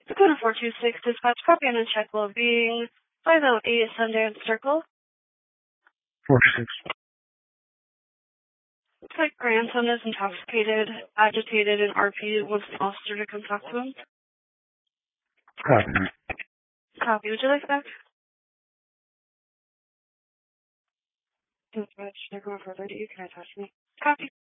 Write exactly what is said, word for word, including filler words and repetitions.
Dakota four two six, dispatch, copy and check well-being, five oh eight Sundance Circle. four six. Looks like grandson is intoxicated, agitated, and R P wants an officer to come talk to him. Copy. Copy. Would you like that? Dispatch, they're going for thirty. Can I touch me? Copy.